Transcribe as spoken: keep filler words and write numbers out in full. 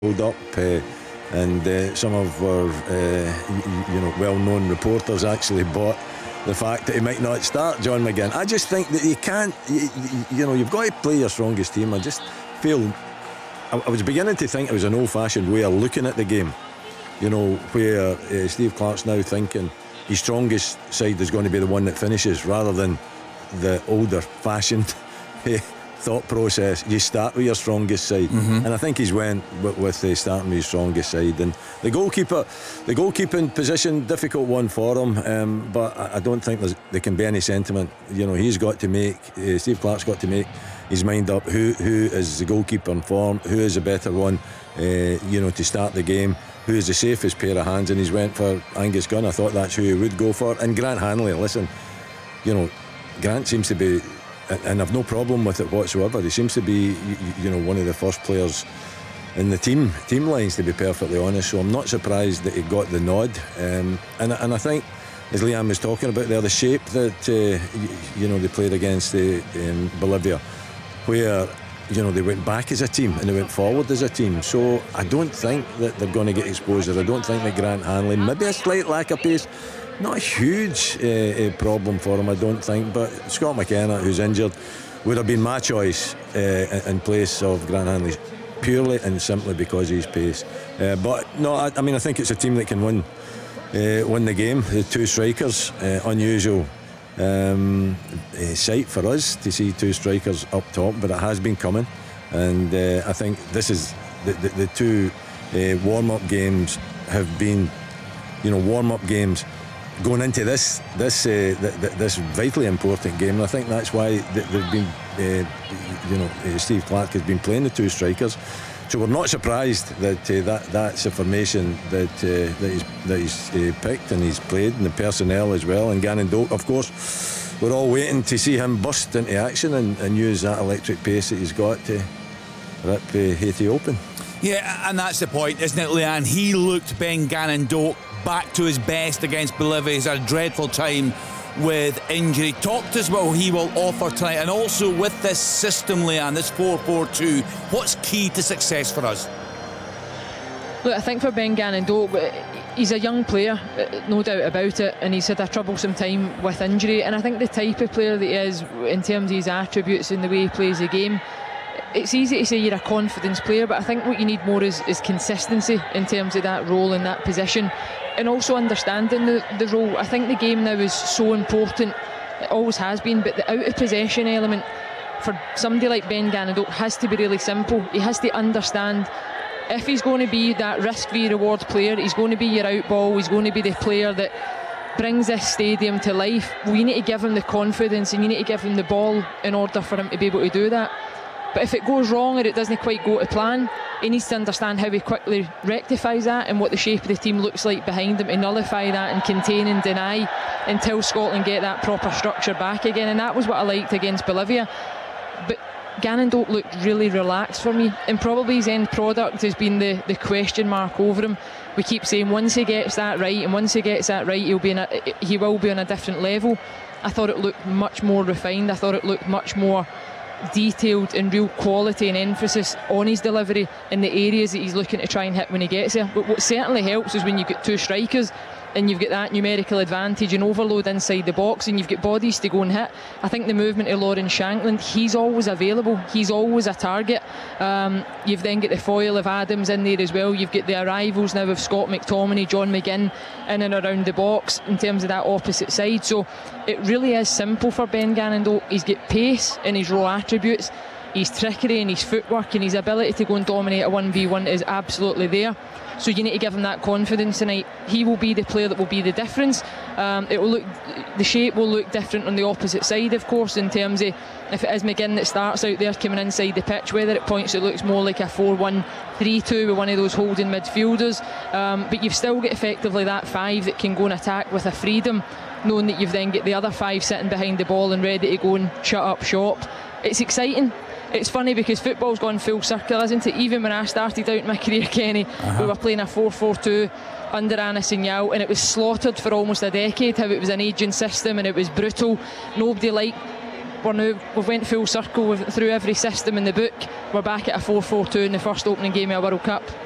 pulled up, uh, and uh, some of our uh, you know well-known reporters actually bought the fact that he might not start John McGinn. I just think that you can't, you, you know, you've got to play your strongest team. I just feel, I, I was beginning to think it was an old-fashioned way of looking at the game, you know, where uh, Steve Clarke's now thinking his strongest side is going to be the one that finishes, rather than the older-fashioned thought process. You start with your strongest side, mm-hmm. and I think he's went with, with uh, starting with his strongest side. And the goalkeeper, the goalkeeping position, difficult one for him, um, but I, I don't think there's, there can be any sentiment. You know, he's got to make, uh, Steve Clarke's got to make his mind up. Who who is the goalkeeper in form? Who is the better one? Uh, you know, to start the game. Who is the safest pair of hands? And he's went for Angus Gunn. I thought that's who he would go for. And Grant Hanley, listen, you know, Grant seems to be, and I've no problem with it whatsoever, he seems to be, you know, one of the first players in the team team lines, to be perfectly honest. So I'm not surprised that he got the nod. Um, and, and I think, as Liam was talking about there, the shape that uh, you, you know they played against the, um, Bolivia, where you know they went back as a team and they went forward as a team. So I don't think that they're going to get exposure. I don't think that Grant Hanley, maybe a slight lack of pace, not a huge uh, problem for him, I don't think. But Scott McKenna, who's injured, would have been my choice uh, in place of Grant Hanley, purely and simply because of his pace. Uh, but no, I, I mean, I think it's a team that can win uh, win the game. The two strikers, uh, unusual um, uh, sight for us to see two strikers up top, but it has been coming. And uh, I think this is the, the, the two uh, warm-up games have been, you know, warm-up games going into this this uh, th- th- this vitally important game. And I think that's why th- they've been uh, you know uh, Steve Clarke has been playing the two strikers, so we're not surprised that uh, that that's a formation that uh, that he's, that he's uh, picked and he's played, and the personnel as well. And Gannon Doak, of course, we're all waiting to see him burst into action and, and use that electric pace that he's got to rip uh, Haiti open. Yeah, and that's the point, isn't it, Leanne? He looked, Ben Gannon Doak, back to his best against Bolivia. He's had a dreadful time with injury. Talk to us about what he will offer tonight, and also with this system, Leanne, this four four two, what's key to success for us? Look, I think for Ben Gannon Doak, he's a young player, no doubt about it, and he's had a troublesome time with injury. And I think the type of player that he is, in terms of his attributes and the way he plays the game, it's easy to say you're a confidence player, but I think what you need more is, is consistency in terms of that role and that position, and also understanding the, the role. I think the game now is so important, it always has been, but the out of possession element for somebody like Ben Gannon Doak has to be really simple. He has to understand, if he's going to be that risk v reward player, he's going to be your out ball, he's going to be the player that brings this stadium to life. Well, you need to give him the confidence and you need to give him the ball in order for him to be able to do that. But if it goes wrong or it doesn't quite go to plan, he needs to understand how he quickly rectifies that and what the shape of the team looks like behind him, to nullify that and contain and deny until Scotland get that proper structure back again. And that was what I liked against Bolivia. But Gannon Doak looked really relaxed for me, and probably his end product has been the, the question mark over him. We keep saying once he gets that right, and once he gets that right, he'll be in a, he will be on a different level. I thought it looked much more refined. I thought it looked much more detailed and real quality and emphasis on his delivery in the areas that he's looking to try and hit when he gets there. But what certainly helps is when you've got two strikers and you've got that numerical advantage and overload inside the box, and you've got bodies to go and hit. I think the movement of Lawrence Shankland, he's always available, he's always a target. Um, you've then got the foil of Adams in there as well. You've got the arrivals now of Scott McTominay, John McGinn in and around the box in terms of that opposite side. So it really is simple for Ben Gannon Doak. He's got pace in his raw attributes, his trickery and his footwork and his ability to go and dominate a one v one is absolutely there. So you need to give him that confidence tonight. He will be the player that will be the difference. Um, it will look, the shape will look different on the opposite side, of course, in terms of if it is McGinn that starts out there coming inside the pitch, whether at points it looks more like a four one three two with one of those holding midfielders. Um, but you've still got effectively that five that can go and attack with a freedom, knowing that you've then got the other five sitting behind the ball and ready to go and shut up shop. It's exciting. It's funny because football's gone full circle, isn't it? Even when I started out in my career, Kenny, uh-huh. we were playing a four four two under Anna Signal, and it was slaughtered for almost a decade, how it was an ageing system and it was brutal. Nobody liked. We're now, we've went full circle, we've through every system in the book. We're back at a four four two in the first opening game of a World Cup.